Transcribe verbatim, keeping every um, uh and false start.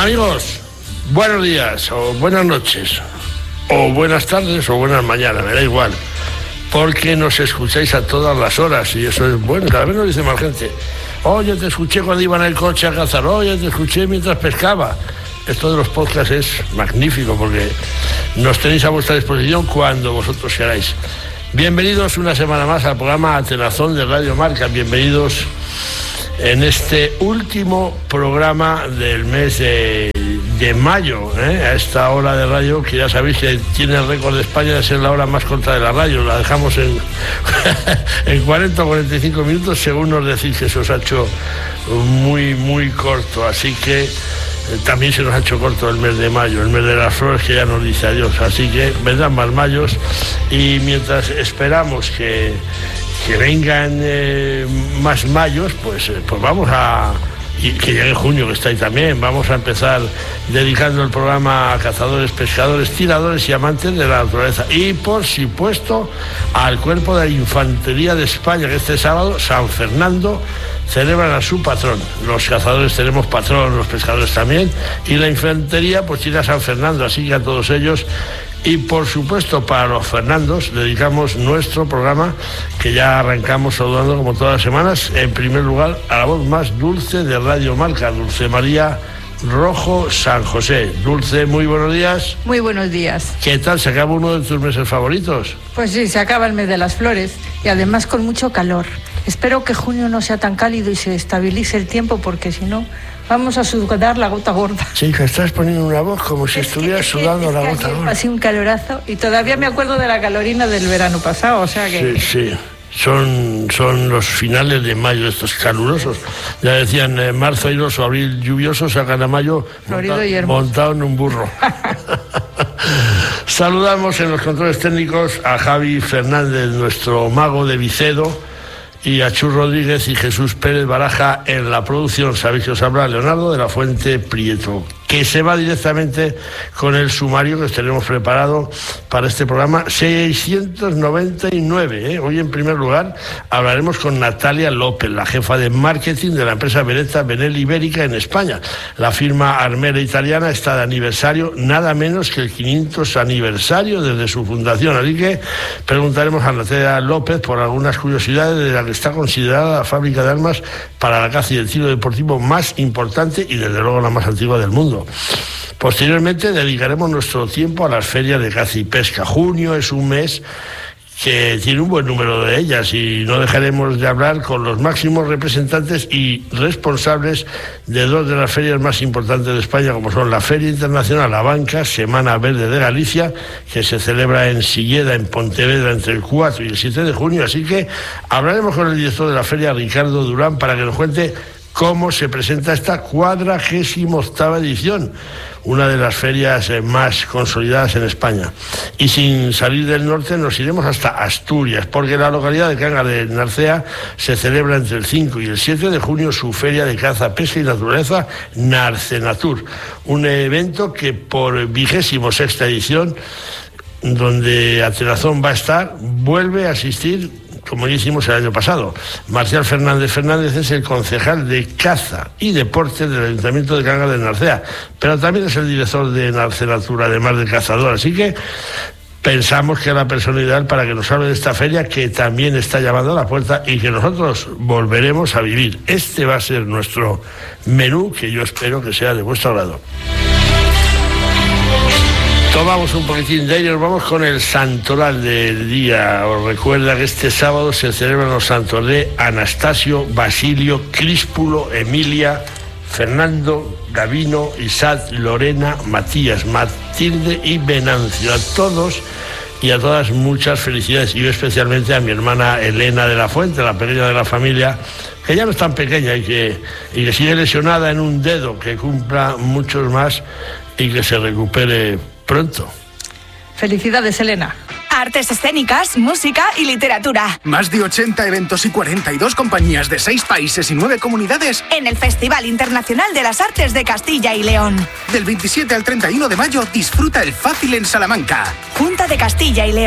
Amigos, buenos días o buenas noches o buenas tardes o buenas mañanas, me da igual, porque nos escucháis a todas las horas y eso es bueno. Cada vez nos dice más gente: oye, te escuché cuando iba en el coche a cazar, oye, te escuché mientras pescaba. Esto de los podcasts es magnífico porque nos tenéis a vuestra disposición cuando vosotros queráis. Bienvenidos una semana más al programa Atenazón de Radio Marca. Bienvenidos en este último programa del mes de, de mayo, ¿eh? A esta hora de radio, que ya sabéis que tiene el récord de España de ser la hora más corta de la radio. La dejamos en, en cuarenta o cuarenta y cinco minutos, según nos decís que se os ha hecho muy, muy corto. Así que también se nos ha hecho corto el mes de mayo, el mes de las flores, que ya nos dice adiós. Así que vendrán más mayos y mientras esperamos que, que vengan eh, más mayos, pues, eh, pues vamos a... y que llegue junio, que está ahí también. Vamos a empezar dedicando el programa a cazadores, pescadores, tiradores y amantes de la naturaleza. Y por supuesto al Cuerpo de la Infantería de España, que este sábado, San Fernando, celebran a su patrón. Los cazadores tenemos patrón, los pescadores también, y la infantería pues tiene a San Fernando, así que a todos ellos. Y por supuesto para los Fernandos dedicamos nuestro programa, que ya arrancamos saludando como todas las semanas, en primer lugar a la voz más dulce de Radio Marca, Dulce María Rojo San José. Dulce, muy buenos días. Muy buenos días. ¿Qué tal? ¿Se acaba uno de tus meses favoritos? Pues sí, se acaba el mes de las flores y además con mucho calor. Espero que junio no sea tan cálido y se estabilice el tiempo, porque si no vamos a sudar la gota gorda. Sí, que estás poniendo una voz como si es estuvieras que, sudando es que, la es gota que gorda. Pasé un calorazo y todavía me acuerdo de la calorina del verano pasado, o sea que... Sí, sí. Son, son los finales de mayo estos calurosos. Ya decían, en marzo airoso, abril lluvioso, sacan a mayo florido monta, y hermoso, montado en un burro. Saludamos en los controles técnicos a Javi Fernández, nuestro mago de Vicedo, y a Chus Rodríguez y Jesús Pérez Baraja en la producción. Sabéis que os habla Leonardo de la Fuente Prieto, que se va directamente con el sumario que os tenemos preparado para este programa seiscientos noventa y nueve. ¿eh? Hoy, en primer lugar, hablaremos con Natalia López, la jefa de marketing de la empresa Beretta Benelli Ibérica en España. La firma armera italiana está de aniversario, nada menos que el quinientos aniversario desde su fundación. Así que preguntaremos a Natalia López por algunas curiosidades de la que está considerada la fábrica de armas para la caza y el tiro deportivo más importante y desde luego la más antigua del mundo. Posteriormente dedicaremos nuestro tiempo a las ferias de caza y pesca. Junio es un mes que tiene un buen número de ellas y no dejaremos de hablar con los máximos representantes y responsables de dos de las ferias más importantes de España, como son la Feria Internacional Abanca, Semana Verde de Galicia, que se celebra en Silleda, en Pontevedra, entre el cuatro y el siete de junio. Así que hablaremos con el director de la feria, Ricardo Durán, para que nos cuente cómo se presenta esta cuadragésima octava edición, una de las ferias más consolidadas en España. Y sin salir del norte nos iremos hasta Asturias, porque en la localidad de Cangas de Narcea se celebra entre el cinco y el siete de junio su feria de caza, pesca y naturaleza, Narcenatur, un evento que por vigésimo sexta edición, donde Atenazón va a estar, vuelve a asistir, como ya hicimos el año pasado. Marcial Fernández Fernández es el concejal de Caza y Deportes del Ayuntamiento de Cangas de Narcea, pero también es el director de Narcenatur, además de cazador. Así que pensamos que es la persona ideal para que nos hable de esta feria, que también está llamando a la puerta y que nosotros volveremos a vivir. Este va a ser nuestro menú, que yo espero que sea de vuestro agrado. Tomamos un poquitín de ellos, vamos con el santoral del día. Os recuerda que este sábado se celebran los santos de Anastasio, Basilio, Críspulo, Emilia, Fernando, Gavino, Isaac, Lorena, Matías, Matilde y Venancio. A todos y a todas muchas felicidades, y yo especialmente a mi hermana Elena de la Fuente, la pequeña de la familia, que ya no es tan pequeña y que, y que sigue lesionada en un dedo, que cumpla muchos más y que se recupere pronto. Felicidades, Elena. Artes escénicas, música y literatura. Más de ochenta eventos y cuarenta y dos compañías de seis países y nueve comunidades en el Festival Internacional de las Artes de Castilla y León. Del veintisiete al treinta y uno de mayo, disfruta el Fácil en Salamanca. Junta de Castilla y León.